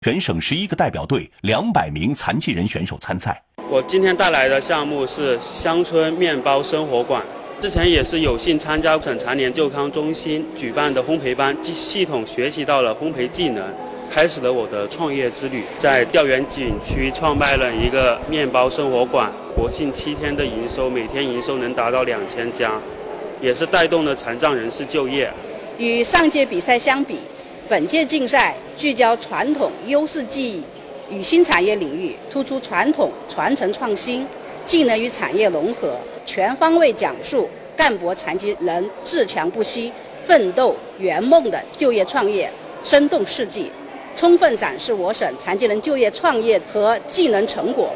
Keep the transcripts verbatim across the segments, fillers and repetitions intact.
全省十一个代表队，两百名残疾人选手参赛。 我今天带来的项目是乡村面包生活馆。之前也是有幸参加省残联救康中心举办的烘焙班，系统学习到了烘焙技能，开始了我的创业之旅。在调研景区创办了一个面包生活馆，国庆七天的营收，每天营收能达到两千家，也是带动了残障人士就业。 与上届比赛相比，本届竞赛聚焦传统优势技艺与新产业领域，突出传统传承创新、技能与产业融合，全方位讲述干博残疾人自强不息、奋斗圆梦的就业创业生动事迹，充分展示我省残疾人就业创业和技能成果。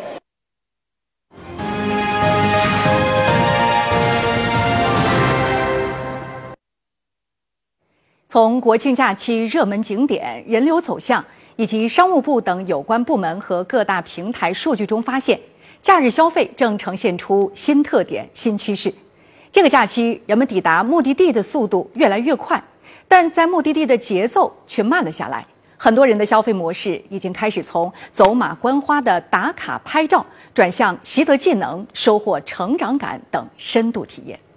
从国庆假期热门景点、人流走向以及商务部等有关部门和各大平台数据中发现，假日消费正呈现出新特点、新趋势。这个假期，人们抵达目的地的速度越来越快，但在目的地的节奏却慢了下来。很多人的消费模式已经开始从走马观花的打卡拍照，转向习得技能、收获成长感等深度体验。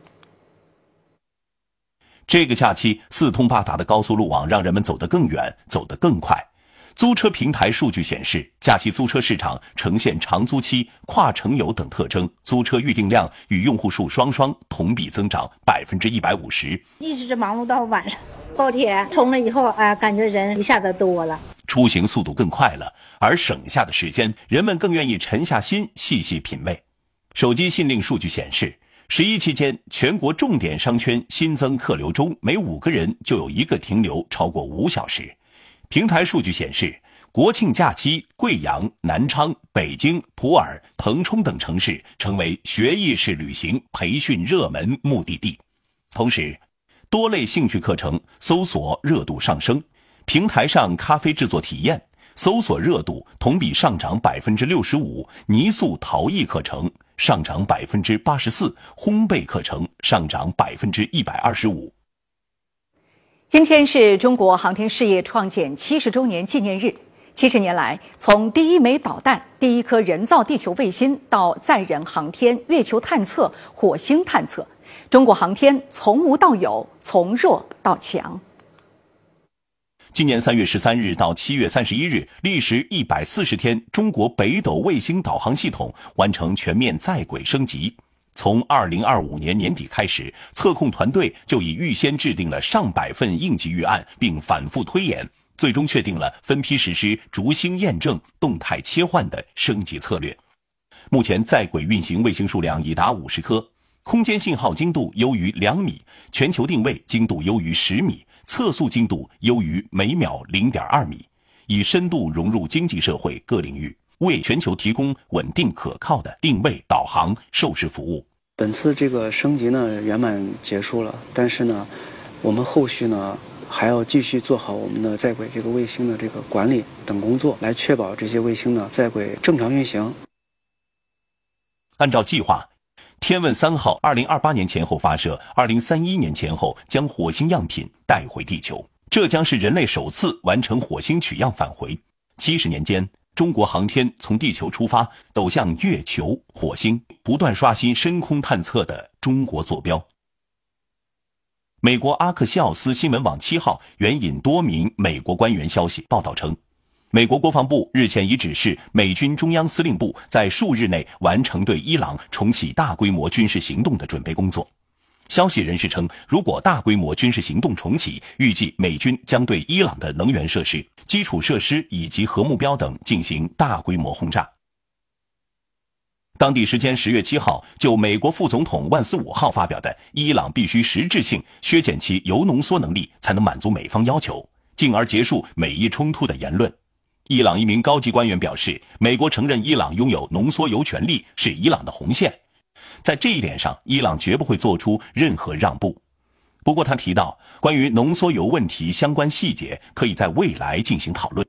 这个假期，四通八达的高速路网让人们走得更远，走得更快。租车平台数据显示，假期租车市场呈现长租期、跨城游等特征，租车预订量与用户数双双同比增长百分之一百五十， 一直忙碌到晚上。高铁通了以后，啊，感觉人一下子多了， 出行速度更快了，而省下的时间，人们更愿意沉下心细细品味。手机信令数据显示，十一期间，全国重点商圈新增客流中，每五个人就有一个停留超过五小时。平台数据显示，国庆假期，贵阳、南昌、北京、普洱、腾冲等城市成为学艺式旅行培训热门目的地。同时，多类兴趣课程搜索热度上升，平台上咖啡制作体验搜索热度同比上涨百分之六十五，泥塑陶艺课程上涨百分之八十四，烘焙课程上涨百分之一百二十五。 今天是中国航天事业创建七十周年纪念日。七十年来，从第一枚导弹、第一颗人造地球卫星到载人航天、月球探测、火星探测，中国航天从无到有，从弱到强。 今年三月十三日到七月三十一日，历时一百四十天，中国北斗卫星导航系统完成全面在轨升级。从二零二五年年底开始，测控团队就已预先制定了上百份应急预案，并反复推演，最终确定了分批实施逐星验证、动态切换的升级策略。目前在轨运行卫星数量已达五十颗，空间信号精度优于两米，全球定位精度优于十米，测速精度优于每秒零点二米，以深度融入经济社会各领域，为全球提供稳定可靠的定位、导航、授时服务。 本次这个升级呢圆满结束了，但是呢，我们后续呢还要继续做好我们的在轨这个卫星的这个管理等工作，来确保这些卫星呢在轨正常运行。 按照计划，天问三号二零二八年前后发射，二零三一年前后将火星样品带回地球，这将是人类首次完成火星取样返回。七十年间，中国航天从地球出发，走向月球、火星，不断刷新深空探测的中国坐标。美国阿克西奥斯新闻网七号援引多名美国官员消息报道称，美国国防部日前已指示美军中央司令部在数日内完成对伊朗重启大规模军事行动的准备工作。消息人士称，如果大规模军事行动重启，预计美军将对伊朗的能源设施、基础设施以及核目标等进行大规模轰炸。当地时间十月七号，就美国副总统万斯五号发表的伊朗必须实质性削减其铀浓缩能力才能满足美方要求，进而结束美伊冲突的言论。伊朗一名高级官员表示，美国承认伊朗拥有浓缩铀权利是伊朗的红线，在这一点上，伊朗绝不会做出任何让步。不过他提到，关于浓缩铀问题相关细节可以在未来进行讨论。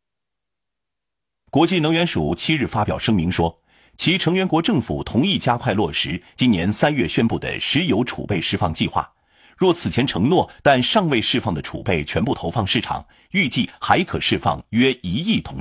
国际能源署七日发表声明说，其成员国政府同意加快落实今年三月宣布的石油储备释放计划。 若此前承诺但尚未释放的储备全部投放市场，预计还可释放约一亿桶